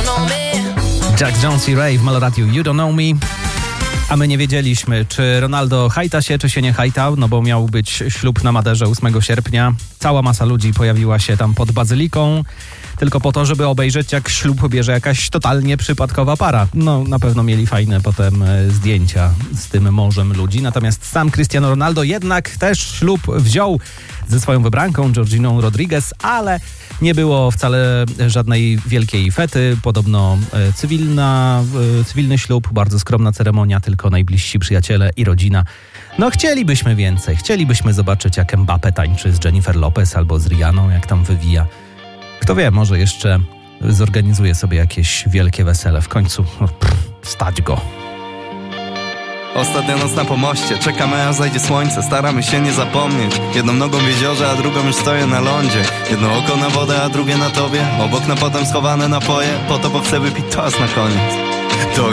Jack Jones i Ray w Meloradiu You Don't Know Me. A my nie wiedzieliśmy, czy Ronaldo hajta się, czy się nie hajtał, no bo miał być ślub na Maderze 8 sierpnia. Cała masa ludzi pojawiła się tam pod bazyliką, tylko po to, żeby obejrzeć, jak ślub bierze jakaś totalnie przypadkowa para. No, na pewno mieli fajne potem zdjęcia z tym morzem ludzi. Natomiast sam Cristiano Ronaldo jednak też ślub wziął ze swoją wybranką, Georginą Rodriguez, ale nie było wcale żadnej wielkiej fety. Podobno cywilny ślub, bardzo skromna ceremonia, tylko najbliżsi przyjaciele i rodzina. No chcielibyśmy więcej. Chcielibyśmy zobaczyć, jak Mbappé tańczy z Jennifer Lopez albo z Rihanną, jak tam wywija. Kto wie, może jeszcze zorganizuje sobie jakieś wielkie wesele. W końcu stać go. Ostatnia noc na pomoście, czekamy aż zajdzie słońce. Staramy się nie zapomnieć. Jedną nogą w jeziorze, a drugą już stoję na lądzie. Jedno oko na wodę, a drugie na tobie. Obok na potem schowane napoje. Po to, bo chcę wypić toast na koniec. To